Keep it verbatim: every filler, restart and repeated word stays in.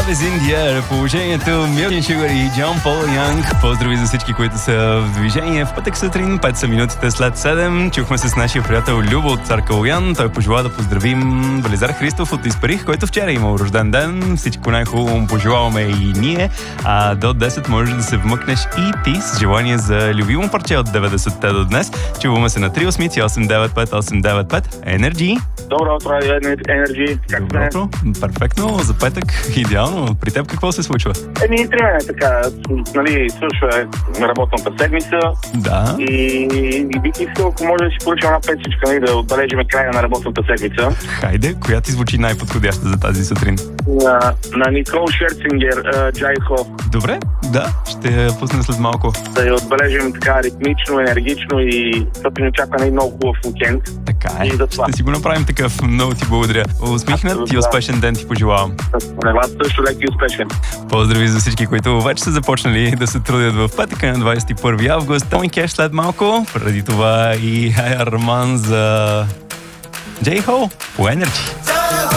Love is in the air. Положението Milk and Sugar и John Paul Young. Поздрави за всички, които са в движение. В пътък сутрин, пет са минутите след седем. Чухме се с нашия приятел Любо от Цар Калоян. Той пожела да поздравим Велизар Христов от Испарих, който вчера е имал рожден ден. Всичко най-хубаво му пожелаваме и ние. А до десет можеш да се вмъкнеш и ти с желание за любимо парче от деветдесетте до днес. Чуваме се на три осем осем девет пет осем девет пет. Energy. Добро утро, Energy. Как сте? Добро утро. Перфектно. За петък идеално. При теб какво се случва? Еми, при мен е така, нали, свършва работната седмица. Да. И, и бих искал, ако може да си поръчам една песичка, нали, да отбележим края на работната седмица. Хайде, коя ти звучи най-подходяща за тази сутрин? На, на Никол Шерцингер, Джай Хо. Добре, да, ще я пусна след малко. Да я отбележим така ритмично, енергично и да ни очаква един много хубав уикенд. Така е, ще си го направим такъв. Много ти благодаря. Усмихнат и успешен ден ти пожелавам. На вас също лек и успешен. Поздрави за всички, които вече са започнали да се трудят в петъка на двадесет и първи август. Тони Кеш след малко, преди това и Ая Роман за Джей Хо по Energy.